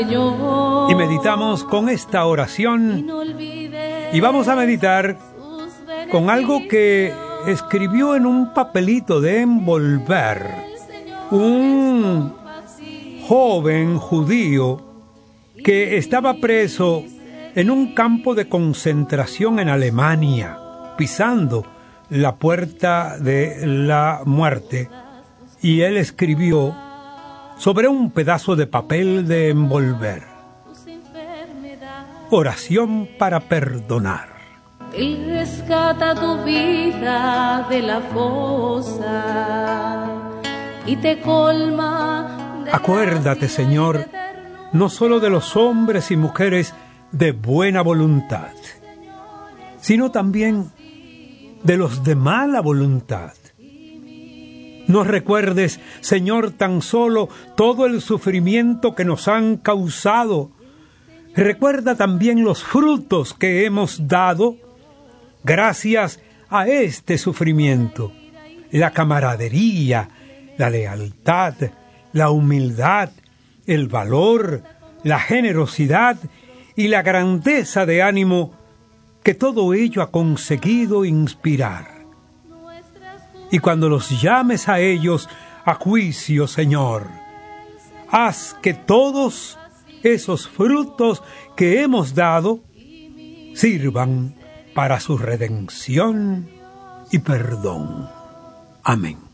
Y meditamos con esta oración y vamos a meditar con algo que escribió en un papelito de envolver un joven judío que estaba preso en un campo de concentración en Alemania, pisando la puerta de la muerte, y él escribió sobre un pedazo de papel de envolver: oración para perdonar. Él rescata tu vida de la fosa y te colma. Acuérdate, Señor, no solo de los hombres y mujeres de buena voluntad, sino también de los de mala voluntad. No recuerdes, Señor, tan solo todo el sufrimiento que nos han causado. Recuerda también los frutos que hemos dado gracias a este sufrimiento: la camaradería, la lealtad, la humildad, el valor, la generosidad y la grandeza de ánimo que todo ello ha conseguido inspirar. Y cuando los llames a ellos a juicio, Señor, haz que todos esos frutos que hemos dado sirvan para su redención y perdón. Amén.